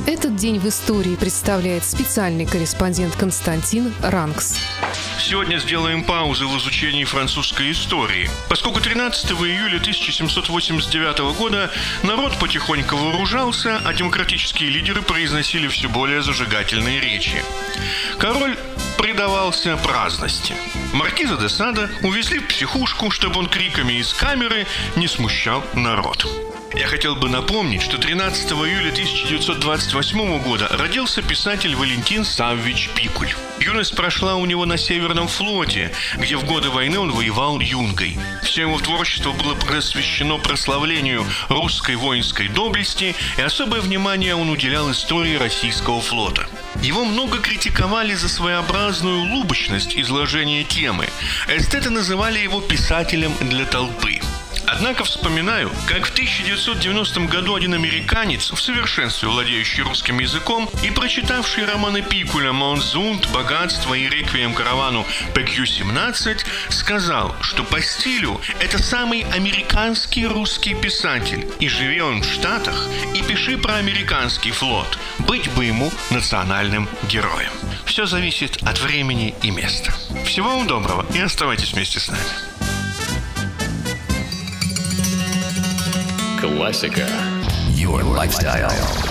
Этот день в истории представляет специальный корреспондент Константин Ранкс. Сегодня сделаем паузу в изучении французской истории, поскольку 13 июля 1789 года народ потихоньку вооружался, а демократические лидеры произносили все более зажигательные речи. Король предавался праздности. Маркиза де Сада увезли в психушку, чтобы он криками из камеры не смущал народ. Я хотел бы напомнить, что 13 июля 1928 года родился писатель Валентин Саввич Пикуль. Юность прошла у него на Северном флоте, где в годы войны он воевал юнгой. Все его творчество было посвящено прославлению русской воинской доблести, и особое внимание он уделял истории российского флота. Его много критиковали за своеобразную лубочность изложения темы. Эстеты называли его писателем для толпы. Однако вспоминаю, как в 1990 году один американец, в совершенстве владеющий русским языком и прочитавший романы Пикуля «Монзунт», «Богатство» и «Реквием каравану ПК-17», сказал, что по стилю это самый американский русский писатель. И живи он в Штатах, и пиши про американский флот. Быть бы ему национальным героем. Все зависит от времени и места. Всего вам доброго и оставайтесь вместе с нами. Классика. Your lifestyle.